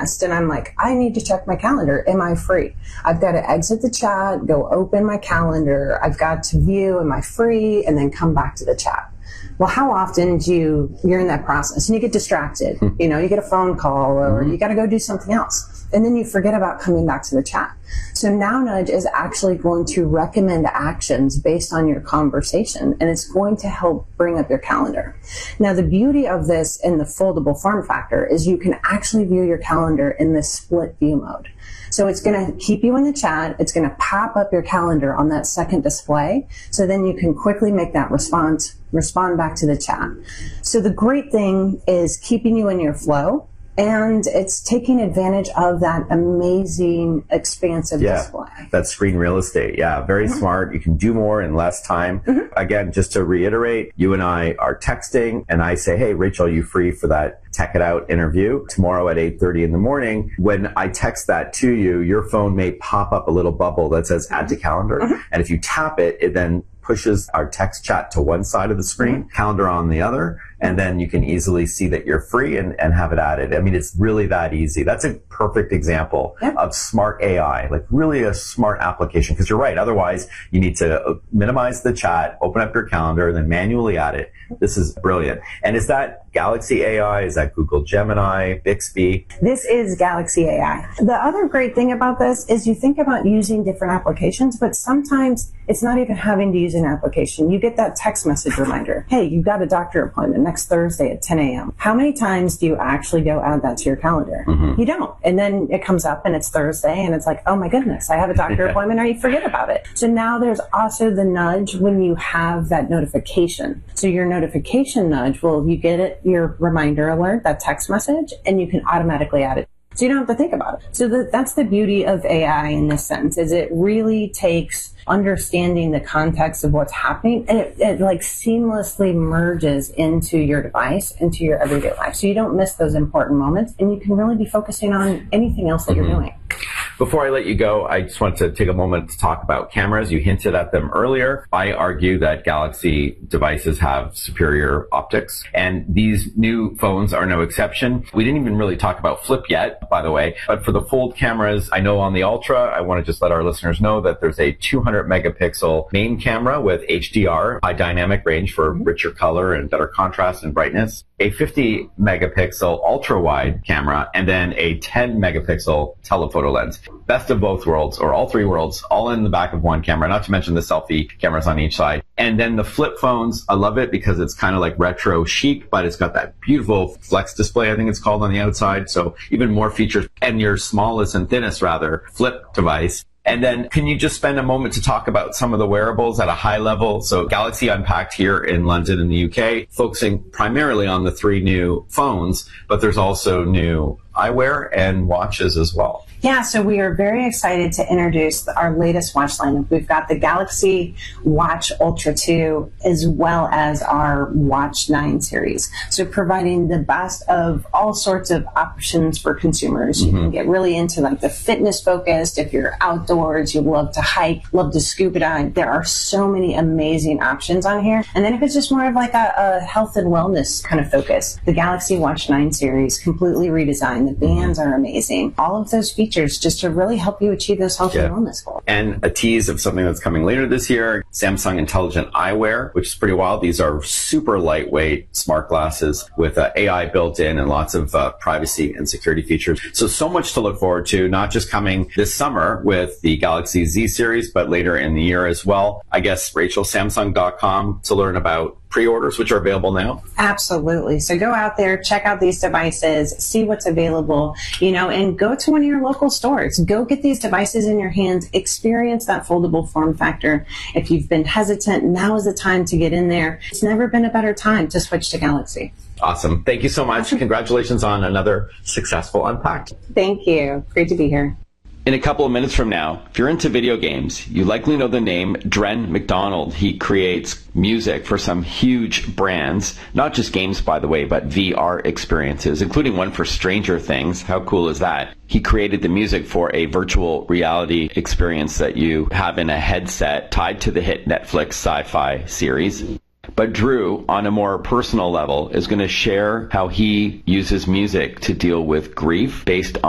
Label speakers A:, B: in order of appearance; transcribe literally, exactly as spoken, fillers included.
A: request and I'm like, I need to check my calendar. Am I free? I've got to exit the chat, go open my calendar. I've got to view, am I free? And then come back to the chat. Well, how often do you, you're in that process and you get distracted? Mm-hmm. You know, you get a phone call or mm-hmm. you got to go do something else. And then you forget about coming back to the chat. So Now Nudge is actually going to recommend actions based on your conversation, and it's going to help bring up your calendar. Now, the beauty of this in the foldable form factor is you can actually view your calendar in this split view mode. So it's going to keep you in the chat. It's going to pop up your calendar on that second display. So then you can quickly make that response, respond back to the chat. So the great thing is keeping you in your flow. And it's taking advantage of that amazing, expansive
B: yeah,
A: display.
B: That screen real estate. Yeah, very mm-hmm. smart. You can do more in less time. Mm-hmm. Again, just to reiterate, you and I are texting, and I say, hey, Rachel, are you free for that Tech It Out interview tomorrow at eight thirty in the morning? When I text that to you, your phone may pop up a little bubble that says add to calendar. Mm-hmm. And if you tap it, it then pushes our text chat to one side of the screen, mm-hmm. calendar on the other, and then you can easily see that you're free and, and have it added. I mean, it's really that easy. That's a perfect example yep. of smart A I, like really a smart application, because you're right. Otherwise, you need to minimize the chat, open up your calendar, and then manually add it. This is brilliant. And is that Galaxy A I? Is that Google Gemini, Bixby?
A: This is Galaxy A I. The other great thing about this is you think about using different applications, but sometimes it's not even having to use an application. You get that text message reminder. Hey, you've got a doctor appointment next Thursday at ten a m How many times do you actually go add that to your calendar? Mm-hmm. You don't. And then it comes up and it's Thursday and it's like, oh my goodness, I have a doctor appointment, or you forget about it. So now there's also the nudge when you have that notification. So your notification nudge, well, you get it, your reminder alert, that text message, and you can automatically add it. So you don't have to think about it. So the, that's the beauty of A I in this sense, is it really takes understanding the context of what's happening, and it, it like seamlessly merges into your device, into your everyday life. So you don't miss those important moments, and you can really be focusing on anything else that mm-hmm. you're doing.
B: Before I let you go, I just want to take a moment to talk about cameras. You hinted at them earlier. I argue that Galaxy devices have superior optics, and these new phones are no exception. We didn't even really talk about Flip yet, by the way, but for the fold cameras, I know on the Ultra, I want to just let our listeners know that there's a two hundred megapixel main camera with H D R, high dynamic range for richer color and better contrast and brightness, a fifty megapixel ultra wide camera, and then a ten megapixel telephoto lens. Best of both worlds, or all three worlds, all in the back of one camera, not to mention the selfie cameras on each side. And then the flip phones, I love it because it's kind of like retro chic, but it's got that beautiful flex display, I think it's called, on the outside. So even more features. And your smallest and thinnest, rather, flip device. And then can you just spend a moment to talk about some of the wearables at a high level? So Galaxy Unpacked here in London in the U K, focusing primarily on the three new phones, but there's also new eyewear and watches as well.
A: Yeah, so we are very excited to introduce our latest watch lineup. We've got the Galaxy Watch Ultra two as well as our Watch nine series. So providing the best of all sorts of options for consumers. You mm-hmm. can get really into like the fitness focused. If you're outdoors, you love to hike, love to scuba dive. There are so many amazing options on here. And then if it's just more of like a, a health and wellness kind of focus, the Galaxy Watch nine series, completely redesigned. The bands are amazing. All of those features just to really help you achieve those health yeah. and wellness goals.
B: And a tease of something that's coming later this year, Samsung Intelligent Eyewear, which is pretty wild. These are super lightweight smart glasses with uh, A I built in and lots of uh, privacy and security features. So, so much to look forward to, not just coming this summer with the Galaxy Z series, but later in the year as well. I guess, Rachel, Samsung dot com to learn about pre-orders, which are available now?
A: Absolutely. So go out there, check out these devices, see what's available, you know, and go to one of your local stores. Go get these devices in your hands, experience that foldable form factor. If you've been hesitant, now is the time to get in there. It's never been a better time to switch to Galaxy.
B: Awesome. Thank you so much. Congratulations on another successful Unpacked.
A: Thank you. Great to be here.
C: In a couple of minutes from now, if you're into video games, you likely know the name Dren McDonald. He creates music for some huge brands, not just games, by the way, but V R experiences, including one for Stranger Things. How cool is that? He created the music for a virtual reality experience that you have in a headset tied to the hit Netflix sci-fi series. But Drew, on a more personal level, is going to share how he uses music to deal with grief based on